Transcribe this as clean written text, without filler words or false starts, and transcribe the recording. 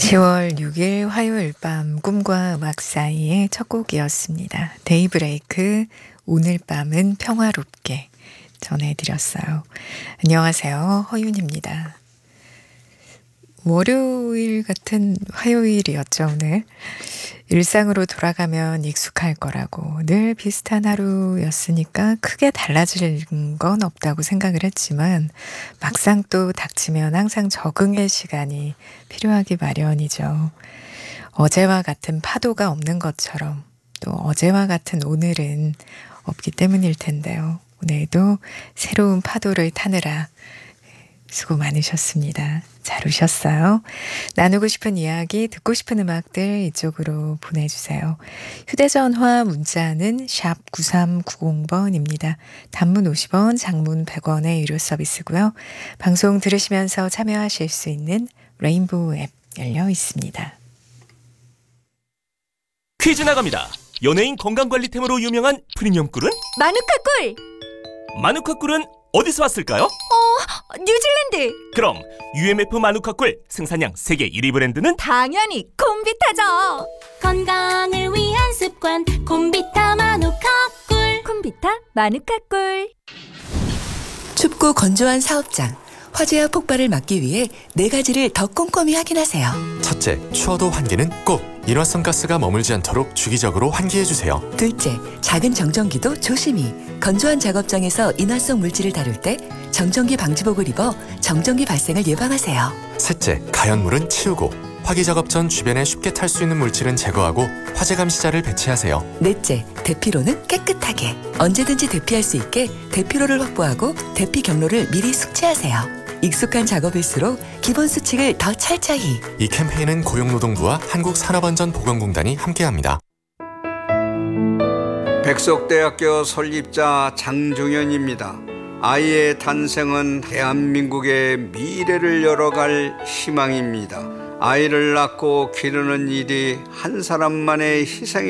10월 6일 화요일 밤 꿈과 음악 사이의 첫 곡이었습니다. 데이브레이크 오늘 밤은 평화롭게 전해드렸어요. 안녕하세요. 허윤입니다. 월요일 같은 화요일이었죠, 오늘. 일상으로 돌아가면 익숙할 거라고 늘 비슷한 하루였으니까 크게 달라질 건 없다고 생각을 했지만 막상 또 닥치면 항상 적응의 시간이 필요하기 마련이죠. 어제와 같은 파도가 없는 것처럼 또 어제와 같은 오늘은 없기 때문일 텐데요. 오늘도 새로운 파도를 타느라 수고 많으셨습니다. 잘 오셨어요? 나누고 싶은 이야기, 듣고 싶은 음악들 이쪽으로 보내주세요. 휴대전화 문자는 샵 9390번입니다. 단문 50원, 장문 100원의 유료 서비스고요. 방송 들으시면서 참여하실 수 있는 레인보우 앱 열려 있습니다. 퀴즈 나갑니다. 연예인 건강관리템으로 유명한 프리미엄 꿀은? 마누카 꿀! 마누카 꿀은 어디서 왔을까요? 뉴질랜드! 그럼 UMF 마누카 꿀 생산량 세계 1위 브랜드는? 당연히 콤비타죠! 건강을 위한 습관 콤비타 마누카 꿀. 콤비타 마누카 꿀. 춥고 건조한 사업장, 화재와 폭발을 막기 위해 4가지를 더 꼼꼼히 확인하세요. 첫째, 추워도 환기는 꼭! 일회성 가스가 머물지 않도록 주기적으로 환기해주세요. 둘째, 작은 정전기도 조심히. 건조한 작업장에서 인화성 물질을 다룰 때 정전기 방지복을 입어 정전기 발생을 예방하세요. 셋째, 가연물은 치우고 화기 작업 전 주변에 쉽게 탈 수 있는 물질은 제거하고 화재 감시자를 배치하세요. 넷째, 대피로는 깨끗하게. 언제든지 대피할 수 있게 대피로를 확보하고 대피 경로를 미리 숙지하세요. 익숙한 작업일수록 기본 수칙을 더 철저히. 이 캠페인은 고용노동부와 한국산업안전보건공단이 함께합니다. 백석대학교 설립자 장종현입니다. 아이의 탄생은 대한민국의 미래를 열어갈 희망입니다. 아이를 낳고 기르는 일이 한 사람만의 희생이